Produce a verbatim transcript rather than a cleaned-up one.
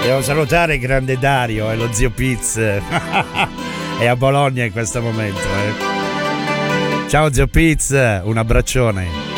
Devo salutare il grande Dario e lo zio Piz. È a Bologna in questo momento. Eh. Ciao zio Piz, un abbraccione.